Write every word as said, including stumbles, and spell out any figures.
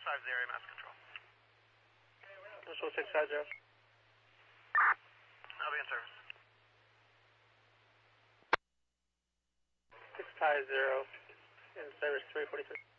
five zero, mass control. Control six five zero. I'll be in service. six five zero, in service three forty-three.